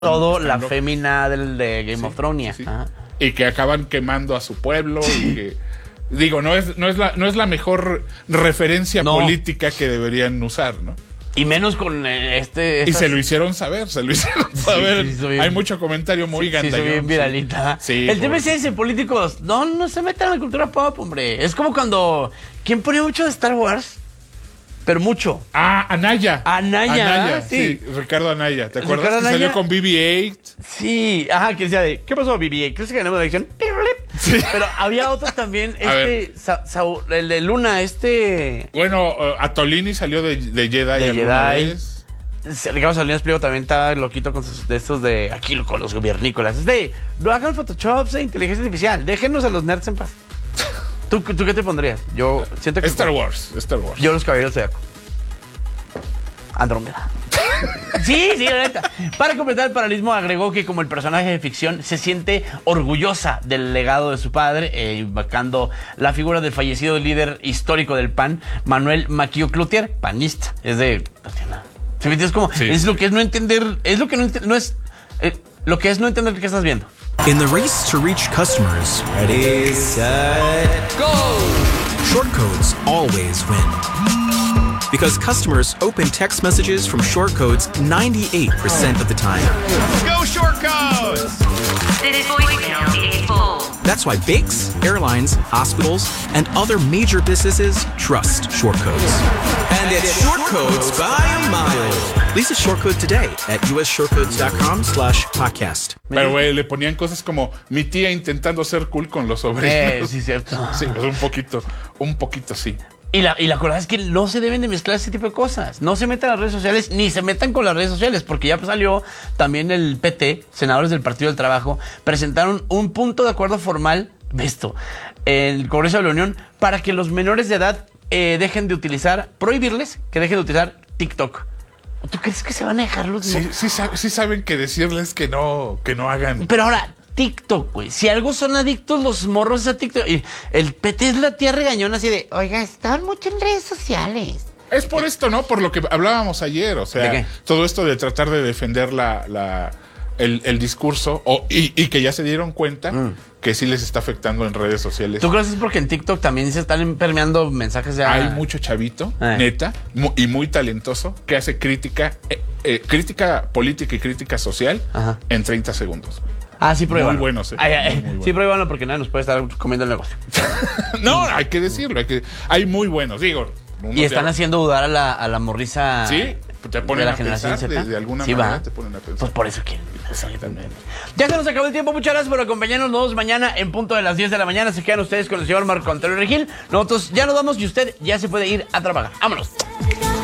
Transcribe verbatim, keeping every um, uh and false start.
todo la fémina del de Game sí, of Thrones. Sí, sí. Y que acaban quemando a su pueblo y que digo, no es, no es la, no es la mejor referencia no. política que deberían usar, ¿no? Y menos con este... Estas... Y se lo hicieron saber, se lo hicieron saber. Sí, sí, bien... Hay mucho comentario muy sí, gandallón. Sí, bien viralita. Sí, el tema es ese, políticos, no, no se metan en la cultura pop, hombre. Es como cuando... ¿Quién ponía mucho de Star Wars? Pero mucho. Ah, Anaya. Anaya, Anaya sí. sí. Ricardo Anaya. ¿Te acuerdas Ricardo que Anaya? Salió con B B ocho? Sí, ajá, que decía de, ¿qué pasó B B ocho? ¿Crees que ganamos la elección? Sí. Pero había otro también, este, Sa Sa el de Luna, este... Bueno, uh, Atolini salió de, de Jedi. De Jedi. Vez. Ricardo Salinas Pliego también está loquito con sus, de estos de, aquí con los gobiernícolas. Es de, no hagan Photoshop de inteligencia artificial, déjenos a los nerds en paz. ¿Tú, ¿Tú qué te pondrías? Yo siento que... Star Wars, Star Wars. Yo los Caballeros de Zodiaco. Andrómeda. Sí, sí, la neta. Para completar el paralelismo, agregó que como el personaje de ficción se siente orgullosa del legado de su padre, eh, invocando la figura del fallecido líder histórico del P A N, Manuel Maquillo Cloutier, panista. Es de... Es como... Sí. Es lo que es no entender... Es lo que no, no es... Eh, lo que es no entender qué estás viendo. In the race to reach customers, ready, set, go! Short codes always win. Because customers open text messages from short codes ninety-eight percent of the time. Go short codes! This voicemail is full. That's why banks, airlines, hospitals, and other major businesses trust short codes. And it's short codes by a mile. Lease a short code today at usshortcodes.com slash podcast. Pero, güey, le ponían cosas como mi tía intentando ser cool con los sobrinos. Eh, sí, cierto. Sí, pues un poquito, un poquito sí. Y la, y la cosa es que no se deben de mezclar ese tipo de cosas. No se metan a las redes sociales, ni se metan con las redes sociales, porque ya salió también el P T, senadores del Partido del Trabajo, presentaron un punto de acuerdo formal, esto, en el Congreso de la Unión, para que los menores de edad eh, dejen de utilizar, prohibirles que dejen de utilizar TikTok. ¿Tú crees que se van a dejar los... Sí, sí, sí saben que decirles que no, que no hagan... Pero ahora... TikTok, güey. Si algo son adictos los morros a TikTok. Y el P T es la tía regañona así de, oiga, están mucho en redes sociales. Es por esto, ¿no? Por lo que hablábamos ayer. O sea, todo esto de tratar de defender la, la, el, el discurso o, y, y que ya se dieron cuenta mm. que sí les está afectando en redes sociales. ¿Tú crees que es porque en TikTok también se están permeando mensajes de... Hay mucho chavito, eh. neta, mu y muy talentoso que hace crítica, eh, eh, crítica política y crítica social Ajá. en treinta segundos. Ah, sí, pruébalo. Muy buenos, eh. Ay, ay, muy, muy bueno. Sí, pruébalo porque nadie nos puede estar comiendo el negocio. No, hay que decirlo. Hay, que, hay muy buenos, digo. Y están ya... haciendo dudar a la, a la morrisa. Sí, te ponen de la a generación pensar, Z. De, de alguna sí, manera va. te ponen a pensar. Pues por eso quieren. Exactamente. Ya se nos acabó el tiempo. Muchas gracias por acompañarnos. Nos vemos mañana en punto de las diez de la mañana. Se quedan ustedes con el señor Marco Antonio Regil. Nosotros ya nos vamos y usted ya se puede ir a trabajar. Vámonos.